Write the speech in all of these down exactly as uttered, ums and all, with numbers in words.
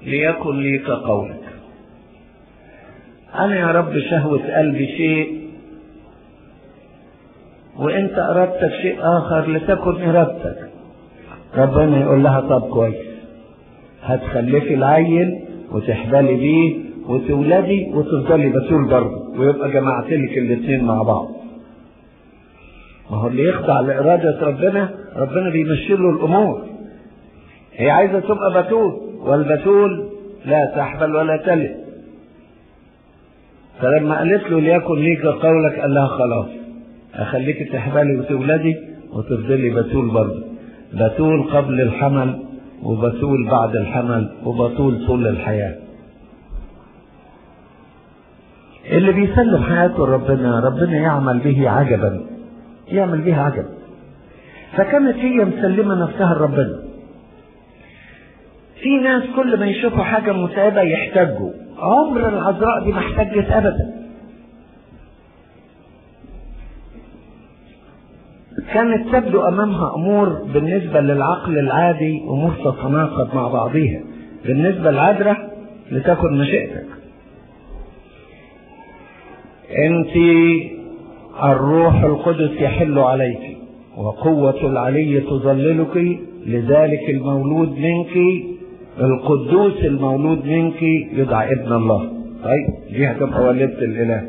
ليكن لي كقولك. أنا يا رب شهوة قلبي شيء وأنت أردتك شيء آخر، لتكن إرادتك. ربنا يقول لها طب كويس، هتخلفي العيل وتحبلي بيه وتولدي وتفضلي بتول برضه، ويبقى جمعت لك الاثنين مع بعض. ما هو اللي يخضع لإرادة ربنا ربنا بيمشي له الأمور. هي عايزة تبقى بتول، والبتول لا تحبل ولا تلد. فلما قالت له ليكن ليك قولك قال لها خلاص أخليك تحبلي وتولدي وتفضلي بتول برضه. بتول قبل الحمل وبتول بعد الحمل وبتول طول الحياة. اللي بيسلم حياته ربنا ربنا يعمل به عجبا، يعمل به عجب. فكانت هي مسلمة نفسها لربنا. في ناس كل ما يشوفوا حاجة متعبة يحتاجوا، عمر العذراء دي ما احتاجت أبدا. كانت تبدو أمامها أمور بالنسبة للعقل العادي أمور تتناقض مع بعضها. بالنسبة للعذراء لتكن مشيئتك. أنت الروح القدس يحل عليك وقوة العلي تظللك، لذلك المولود منك القدوس المولود منك يدعى ابن الله. طيب دي هتبقى والدة الإله.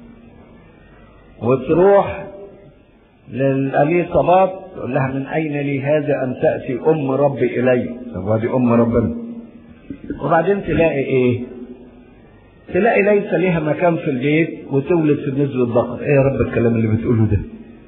وتروح للأليصابات تقول لها من أين لي هذا أن تأتي أم ربي إلي؟ طب وهذه أم ربنا. وبعدين تلاقي إيه؟ تلاقي ليس لها مكان في البيت وتولد في نزل الضغط. إيه يا رب الكلام اللي بتقوله ده؟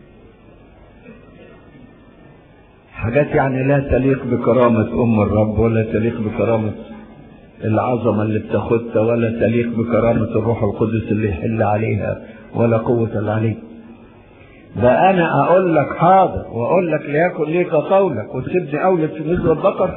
حاجات يعني لا تليق بكرامة أم الرب، ولا تليق بكرامة العظمة اللي بتاخدها، ولا تليق بكرامة الروح القدس اللي يحل عليها، ولا قوة العلي. ده أنا أقول لك حاضر وأقول لك ليكن ليك قولك وتسيبني أولد في نزل البقر؟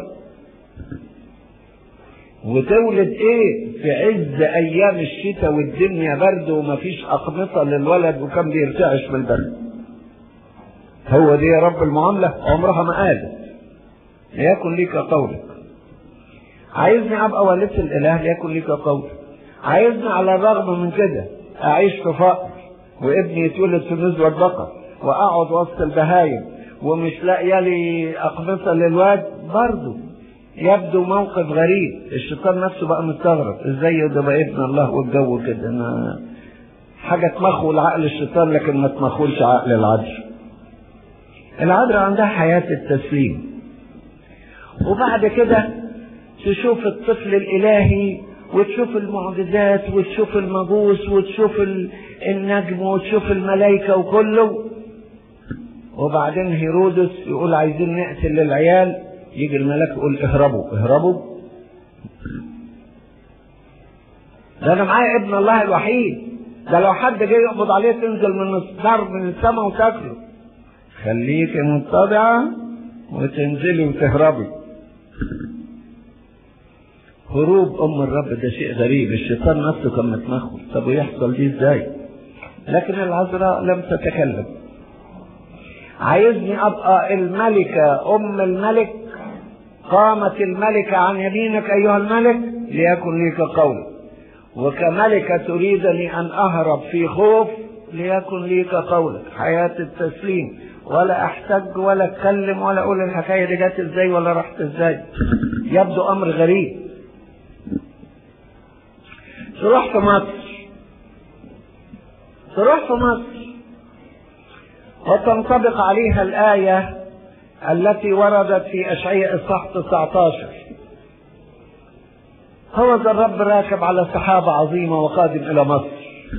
وتولد إيه في عز أيام الشتاء والدنيا برد ومفيش أقمصة للولد وكان بيرتعش من البرد؟ هو دي يا رب المعاملة؟ عمرها ما قالت ليكن ليك قولك. عايزني أبقى والدة الإله ليكن ليك قولك. عايزني على الرغم من كده أعيش في فقر وابني يتولد في نزوة البقر وأقعد وسط البهايم ومش لاقيه لي أقمصة للواد؟ برضه يبدو موقف غريب. الشيطان نفسه بقى مستغرب ازاي ده بقى ابن الله والجو كده. أنا حاجة تمخول عقل الشيطان لكن ما تمخولش عقل العذراء. العذراء عندها حياة التسليم. وبعد كده تشوف الطفل الإلهي وتشوف المعجزات وتشوف المجوس وتشوف النجم وتشوف الملائكة وكله. وبعدين هيرودس يقول عايزين نقتل العيال، يجي الملاك يقول اهربوا اهربوا. ده انا معايا ابن الله الوحيد، ده لو حد جاي يقبض عليه تنزل من النار من السماء وتاكله. خليك متضعة وتنزلي وتهربي. هروب ام الرب ده شيء غريب. الشيطان نفسه كان متمخل. طب ويحصل دي ازاي؟ لكن العذراء لم تتكلم. عايزني ابقى الملكة ام الملك. قامت الملكة عن يمينك ايها الملك ليكن ليك قول. وكملكة تريدني ان اهرب في خوف ليكن ليك قولك. حياة التسليم. ولا احتج ولا اتكلم ولا اقول الحكاية دي جت ازاي ولا راحت ازاي. يبدو امر غريب. تروح في مصر تروح في مصر وتنطبق عليها الآية التي وردت في أشعياء إصحاح تسعة عشر. هو ذا الرب راكب على سحابة عظيمة وقادم إلى مصر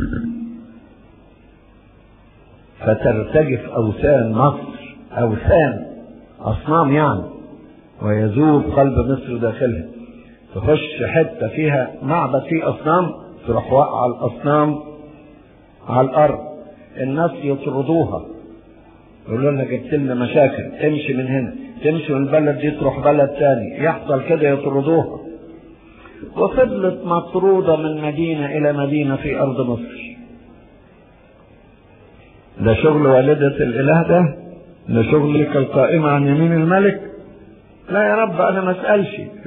فترتجف أوثان مصر، أوثان أصنام يعني، ويذوب قلب مصر داخلها. تخش حتة فيها معبد فيه أصنام تروح وقع الأصنام على الأرض. الناس يطردوها يقولوا لنا جبت لنا مشاكل، امشي من هنا. تمشي من البلد دي تروح بلد تاني، يحصل كده يطردوها. وفضلت مطرودة من مدينة إلى مدينة في أرض مصر. ده شغل والدة الإله ده؟ ده شغلك القائمة عن يمين الملك؟ لا يا رب أنا ما أسألش،